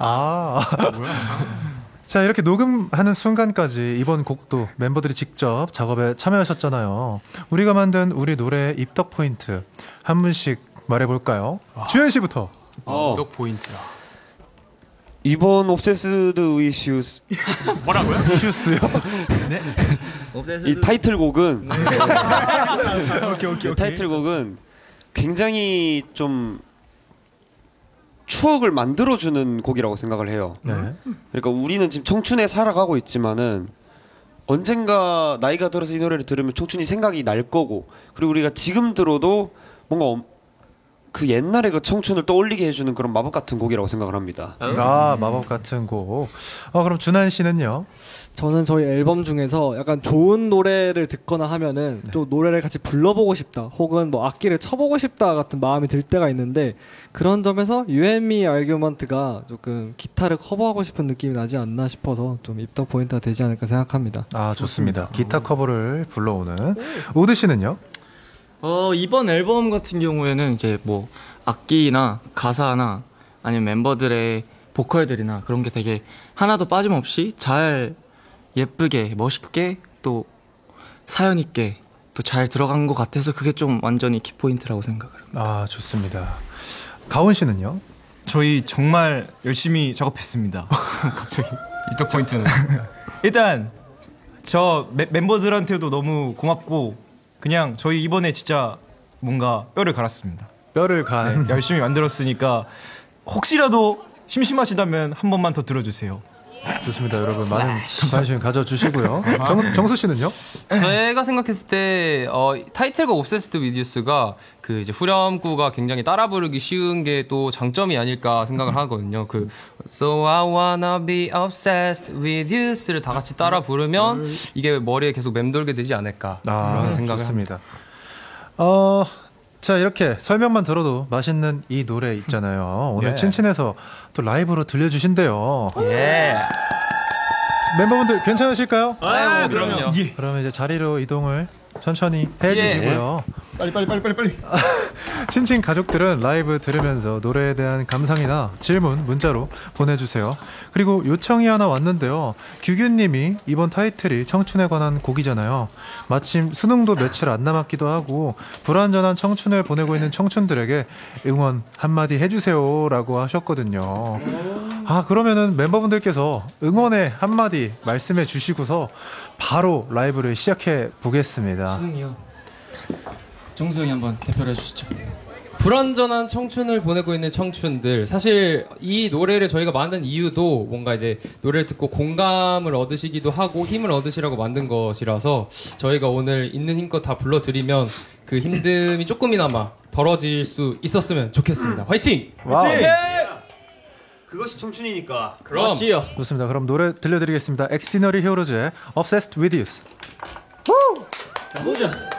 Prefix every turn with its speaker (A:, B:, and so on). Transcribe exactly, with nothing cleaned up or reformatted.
A: 아, 뭐야? 자, 이렇게 녹음하는 순간까지 이번 곡도 멤버들이 직접 작업에 참여하셨잖아요. 우리가 만든 우리 노래의 입덕 포인트 한 분씩 말해볼까요? 와. 주현 씨부터.
B: 어.
C: 입덕 포인트야.
B: 이번 옵세스드 이슈스
C: 뭐라고요?
A: 이슈스요?
D: 네.
B: 이 타이틀곡은
D: 네. 오케이, 오케이, 오케이.
B: 타이틀곡은 굉장히 좀 추억을 만들어주는 곡이라고 생각을 해요.
A: 네.
B: 그러니까 우리는 지금 청춘에 살아가고 있지만은 언젠가 나이가 들어서 이 노래를 들으면 청춘이 생각이 날 거고, 그리고 우리가 지금 들어도 뭔가 그 옛날의 그 청춘을 떠올리게 해주는 그런 마법 같은 곡이라고 생각을 합니다.
A: 아, 마법 같은 곡. 어, 그럼 준한 씨는요?
E: 저는 저희 앨범 중에서 약간 좋은 노래를 듣거나 하면은
A: 네.
E: 또 노래를 같이 불러보고 싶다, 혹은 뭐 악기를 쳐보고 싶다 같은 마음이 들 때가 있는데, 그런 점에서 You and Me Argument가 조금 기타를 커버하고 싶은 느낌이 나지 않나 싶어서 좀 입덕 포인트가 되지 않을까 생각합니다.
A: 아, 좋습니다. 기타 커버를 불러오는 오드 씨는요?
D: 어, 이번 앨범 같은 경우에는 이제 뭐 악기나 가사나 아니면 멤버들의 보컬들이나 그런 게 되게 하나도 빠짐없이 잘 예쁘게 멋있게 또 사연 있게 또 잘 들어간 것 같아서 그게 좀 완전히 키포인트라고 생각을 합니다.
A: 아, 좋습니다. 가온 씨는요?
F: 저희 정말 열심히 작업했습니다.
D: 갑자기
C: 입덕 포인트는
F: 일단 저 매, 멤버들한테도 너무 고맙고, 그냥 저희 이번에 진짜 뭔가 뼈를 갈았습니다.
A: 뼈를 간.
F: 네, 열심히 만들었으니까 혹시라도 심심하시다면 한 번만 더 들어주세요.
A: 좋습니다. 여러분 많은 관심 가져주시고요. 정, 정수 씨는요?
C: 제가 생각했을 때 어, 타이틀곡 Obsessed with You가 그 이제 후렴구가 굉장히 따라 부르기 쉬운 게 또 장점이 아닐까 생각을 하거든요. 그 So I wanna be obsessed with you를 다 같이 따라 부르면 이게 머리에 계속 맴돌게 되지 않을까
A: 아,
C: 그런 생각을
A: 좋습니다. 어, 자, 이렇게 설명만 들어도 맛있는 이 노래 있잖아요. 오늘
F: 예.
A: 친친해서 또 라이브로 들려주신대요.
C: 예.
A: 멤버분들 괜찮으실까요?
C: 아유, 그럼요.
F: 예.
A: 그러면 이제 자리로 이동을 천천히 해주시고요.
F: 빨리 빨리 빨리 빨리 빨리.
A: 친친 가족들은 라이브 들으면서 노래에 대한 감상이나 질문 문자로 보내주세요. 그리고 요청이 하나 왔는데요. 규규님이 이번 타이틀이 청춘에 관한 곡이잖아요. 마침 수능도 며칠 안 남았기도 하고 불완전한 청춘을 보내고 있는 청춘들에게 응원 한마디 해주세요 라고 하셨거든요. 아, 그러면은 멤버분들께서 응원의 한마디 말씀해 주시고서 바로 라이브를 시작해 보겠습니다.
D: 수능이요. 정수 형이 한번 대표를 해주시죠.
C: 불완전한 청춘을 보내고 있는 청춘들, 사실 이 노래를 저희가 만든 이유도 뭔가 이제 노래를 듣고 공감을 얻으시기도 하고 힘을 얻으시라고 만든 것이라서 저희가 오늘 있는 힘껏 다 불러드리면 그 힘듦이 조금이나마 덜어질 수 있었으면 좋겠습니다. 화이팅!
A: 와우.
B: 그것이 청춘이니까.
C: 그럼
A: 좋습니다. 그럼 노래 들려드리겠습니다. 엑스티너리 히어로즈의 Obsessed with You.
D: 보자.